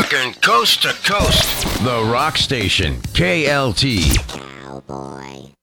Rockin' coast to coast. The Rock Station, KLT. Cowboy.